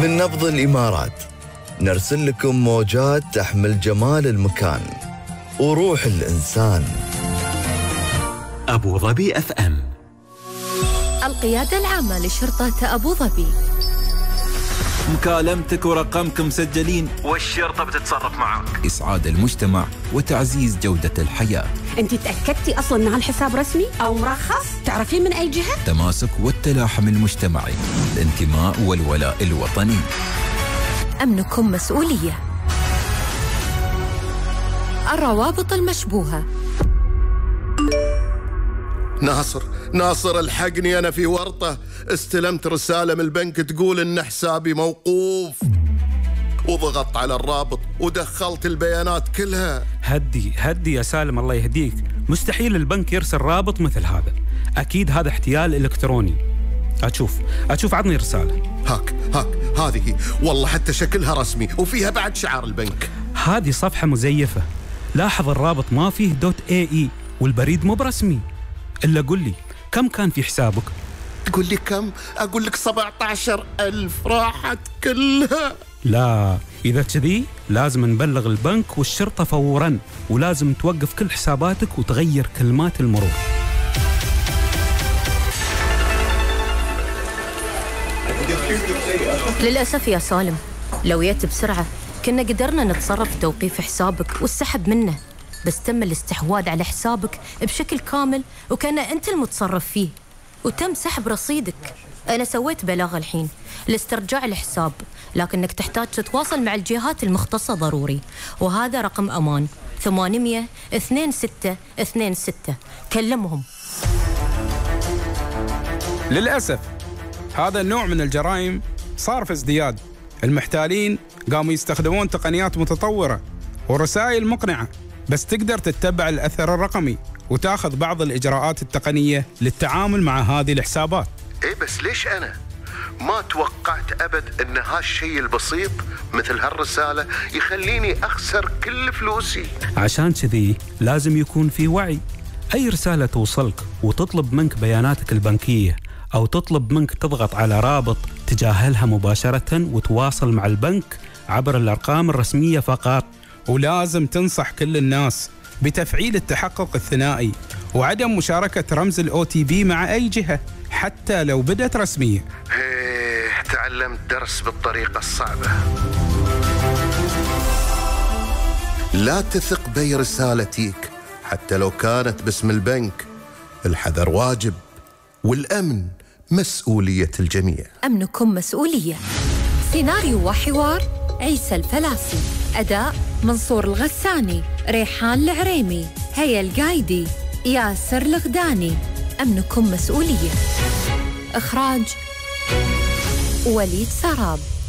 من نبض الإمارات نرسل لكم موجات تحمل جمال المكان وروح الإنسان. أبو ظبي FM. القيادة العامة لشرطة أبو ظبي. مكالمتك ورقمك مسجلين والشرطة بتتصرف معك. إسعاد المجتمع وتعزيز جودة الحياة. أنت تأكدتي أصلاً أن هالحساب رسمي أو مرخص؟ تعرفين من أي جهة؟ التماسك والتلاحم المجتمعي، الانتماء والولاء الوطني. أمنكم مسؤولية. الروابط المشبوهة. ناصر الحقني، أنا في ورطة. استلمت رسالة من البنك تقول إن حسابي موقوف، وضغطت على الرابط ودخلت البيانات كلها. هدي يا سالم، الله يهديك. مستحيل البنك يرسل رابط مثل هذا، أكيد هذا احتيال إلكتروني. أشوف عطني رسالة. هاك هذه والله حتى شكلها رسمي وفيها بعد شعار البنك. هذه صفحة مزيفة. لاحظ الرابط ما فيه .ae والبريد مو برسمي. إلا قل لي كم كان في حسابك؟ تقول لي كم؟ أقول لك 17,000 راحت كلها. لا، إذا كذي لازم نبلغ البنك والشرطة فوراً، ولازم توقف كل حساباتك وتغير كلمات المرور. للأسف يا سالم، لو جيت بسرعة كنا قدرنا نتصرف توقيف حسابك والسحب منه، بس تم الاستحواذ على حسابك بشكل كامل وكان أنت المتصرف فيه، وتم سحب رصيدك. أنا سويت بلاغ الحين لاسترجاع الحساب، لكنك تحتاج تتواصل مع الجهات المختصة ضروري، وهذا رقم أمان 800-2626. كلمهم. للأسف هذا النوع من الجرائم صار في ازدياد. المحتالين قاموا يستخدمون تقنيات متطورة ورسائل مقنعة، بس تقدر تتبع الأثر الرقمي وتاخذ بعض الإجراءات التقنية للتعامل مع هذه الحسابات. إيه بس ليش أنا؟ ما توقعت أبد أن هالشيء البسيط مثل هالرسالة يخليني أخسر كل فلوسي. عشان كذي لازم يكون في وعي. أي رسالة توصلك وتطلب منك بياناتك البنكية أو تطلب منك تضغط على رابط، تجاهلها مباشرة وتواصل مع البنك عبر الأرقام الرسمية فقط. ولازم تنصح كل الناس بتفعيل التحقق الثنائي وعدم مشاركة رمز الOTP مع أي جهة حتى لو بدت رسمية. تعلمت درس بالطريقة الصعبة. لا تثق بأي رسالة تيك حتى لو كانت باسم البنك. الحذر واجب والأمن مسؤولية الجميع. أمنكم مسؤولية. سيناريو وحوار عيسى الفلاسي. أداء منصور الغساني، ريحان العريمي، هيا القايدي، ياسر الغداني. أمنكم مسؤولية. إخراج وليد سراب.